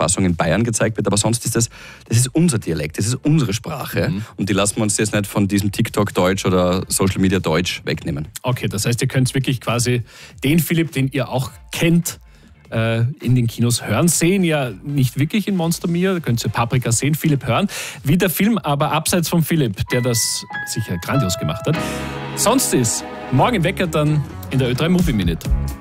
Fassung in Bayern gezeigt wird, aber sonst ist das ist unser Dialekt, das ist unsere Sprache und die lassen wir uns jetzt nicht von diesem TikTok-Deutsch oder Social-Media-Deutsch wegnehmen. Okay, das heißt, ihr könnt wirklich quasi den Philipp, den ihr auch kennt, in den Kinos hören, sehen ja nicht wirklich in Monster Mia, da könnt ihr Paprika sehen, Philipp hören, wie der Film aber abseits von Philipp, der das sicher grandios gemacht hat. Sonst ist morgen im Wecker dann in der Ö3 Movie Minute.